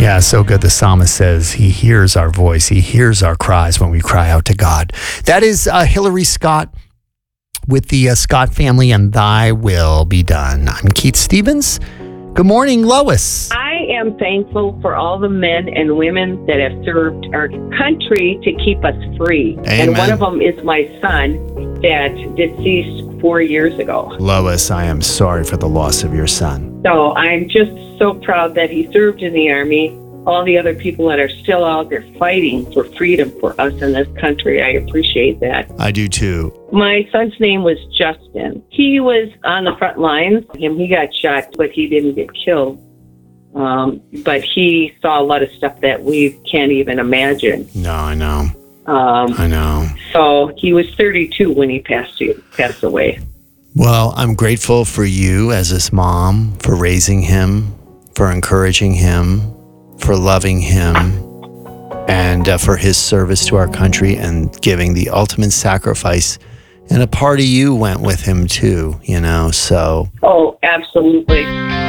Yeah, so good. The psalmist says he hears our voice. He hears our cries when we cry out to God. That is Hillary Scott with the Scott family and Thy Will Be Done. I'm Keith Stevens. Good morning, Lois. I am thankful for all the men and women that have served our country to keep us free. Amen. And one of them is my son that deceased 4 years ago. Lois, I am sorry for the loss of your son. So I'm just so proud that he served in the Army. All the other people that are still out there fighting for freedom for us in this country, I appreciate that. I do too. My son's name was Justin. He was on the front lines. He got shot, but he didn't get killed. But he saw a lot of stuff that we can't even imagine. No, I know. I know. So he was 32 when he passed away. Well, I'm grateful for you as his mom, for raising him, for encouraging him, for loving him, and for his service to our country and giving the ultimate sacrifice. And a part of you went with him too, so. Oh, absolutely.